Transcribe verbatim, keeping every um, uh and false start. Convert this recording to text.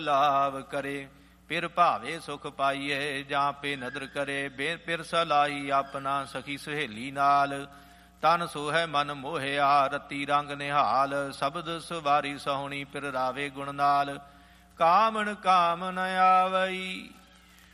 ਲਾਭ ਕਰੇ। ਫਿਰ ਭਾਵੇ ਸੁਖ ਪਾਈਏ ਜਾਂ ਪੇ ਨਦਰ ਕਰੇ। ਬੇ ਫਿਰ ਸਲਾਈ ਆਪਣਾ ਸਖੀ ਸਹੇਲੀ ਨਾਲ। ਤਨ ਸੋਹੈ ਮਨ ਮੋਹਿਆ ਰਤੀ ਰੰਗ ਨਿਹਾਲ। ਸ਼ਬਦ ਸਵਾਰੀ ਸੋਹਣੀ ਫਿਰ ਰਾਵੇ ਗੁਣ ਨਾਲ। ਕਾਮਣ ਕਾਮ ਨ ਆਵਈ